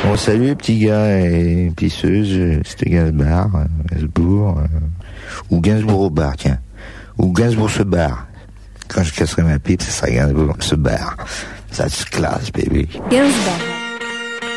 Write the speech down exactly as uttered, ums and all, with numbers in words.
Bon, salut les petits gars et pisseuses, c'était Gainsbourg, euh, Gainsbourg, euh, ou Gainsbourg au bar, tiens. Ou Gainsbourg se barre. Quand je casserai ma pipe, ça sera Gainsbourg se barre. Ça se classe, baby. Gainsbourg.